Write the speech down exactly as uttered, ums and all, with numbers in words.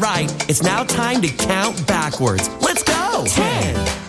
right, it's now time to count backwards. Let's go. ten,